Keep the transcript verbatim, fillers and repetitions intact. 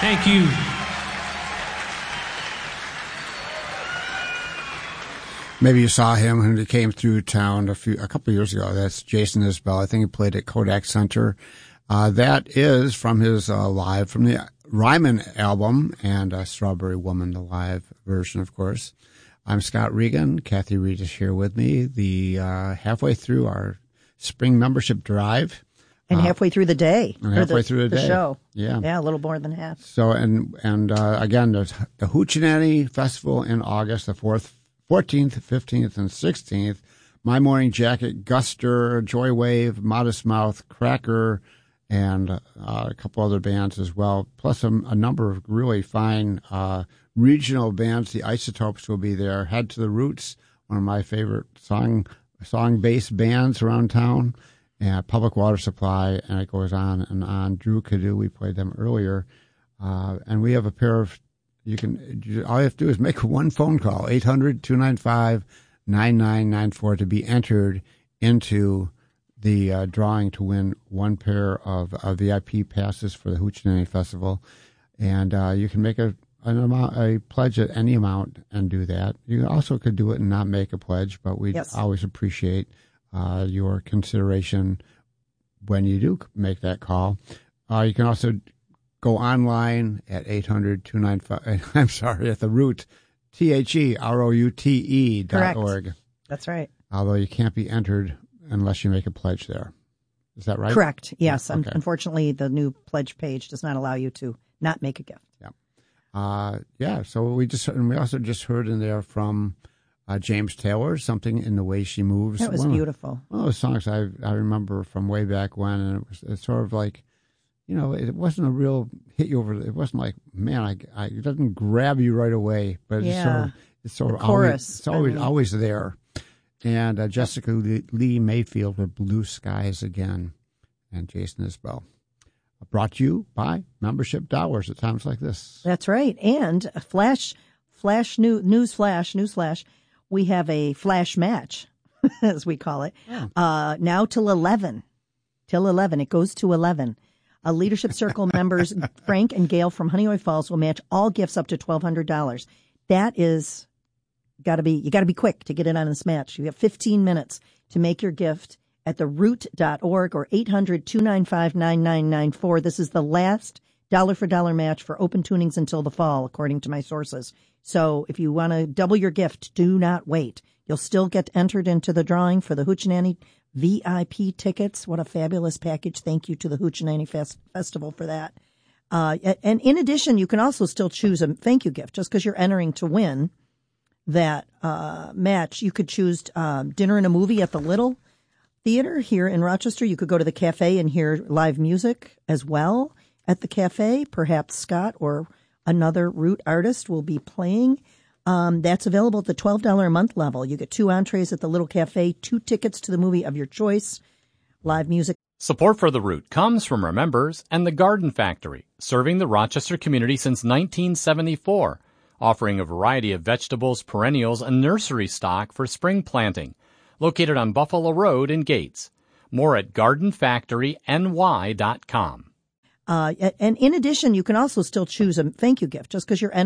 Thank you. Maybe you saw him when he came through town a few a couple of years ago. That's Jason Isbell. I think he played at Kodak Center. Uh, that is from his uh, live from the Ryman album and uh, Strawberry Woman, the live version, of course. I'm Scott Regan. Kathy Reed is here with me. The uh, halfway through our spring membership drive. And halfway through the day. And halfway the, through the, the day. show. Yeah. Yeah, a little more than half. So, and and uh, again, there's the Hoochie Festival in August, the fourth, fourteenth, fifteenth, and sixteenth. My Morning Jacket, Guster, Joywave, Modest Mouth, Cracker, and uh, a couple other bands as well, plus a, a number of really fine uh, regional bands. The Isotopes will be there. Head to the Roots, one of my favorite song song-based bands around town. And Public Water Supply, and it goes on and on. Drew Cadu, we played them earlier. Uh, and we have a pair of, you can, all you have to do is make one phone call, eight hundred, two nine five, nine nine nine four, to be entered into the uh, drawing to win one pair of uh, V I P passes for the Hoochie Festival. And uh, you can make a, an amount, a pledge at any amount and do that. You also could do it and not make a pledge, but we yes. always appreciate Uh, your consideration when you do make that call. Uh, you can also go online at eight hundred, two nine five, I'm sorry, at the root, T H E R O U T E dot org. Correct. That's right. Although you can't be entered unless you make a pledge there. Is that right? Correct. Yes. Yeah, okay. Unfortunately, the new pledge page does not allow you to not make a gift. Yeah. Uh, yeah. So we just, and we also just heard in there from Uh, James Taylor, Something in the Way She Moves. That was one beautiful. Of, one of those songs I I remember from way back when, and it was it's sort of like, you know, it wasn't a real hit you over. It wasn't like, man, I, I it doesn't grab you right away, but yeah. it's sort of it's sort the of chorus. always, it's always I mean, always there. And uh, Jessica Lee Mayfield with Blue Skies Again, and Jason Isbell. Brought to you by membership dollars at times like this. That's right. And a flash, flash new, news flash, news flash. We have a flash match, as we call it, yeah. uh, now till eleven. Till eleven. It goes to eleven. Uh, Leadership Circle members Frank and Gail from Honeoye Falls will match all gifts up to twelve hundred dollars. That is got to be, you got to be quick to get in on this match. You have fifteen minutes to make your gift at the root dot org or eight hundred, two nine five, nine nine nine four. This is the last dollar for dollar match for open tunings until the fall, according to my sources. So if you want to double your gift, do not wait. You'll still get entered into the drawing for the Hoochie V I P tickets. What a fabulous package. Thank you to the Hoochie Fest- Festival for that. Uh, and in addition, you can also still choose a thank you gift. Just because you're entering to win that uh, match, you could choose um, dinner and a movie at the Little Theater here in Rochester. You could go to the cafe and hear live music as well at the cafe. Perhaps Scott or another Root artist will be playing. Um, that's available at the twelve dollars a month level. You get two entrees at the Little Cafe, two tickets to the movie of your choice, live music. Support for The Root comes from our members and the Garden Factory, serving the Rochester community since nineteen seventy-four, offering a variety of vegetables, perennials, and nursery stock for spring planting. Located on Buffalo Road in Gates. More at garden factory n y dot com. Uh, and in addition, you can also still choose a thank you gift just because you're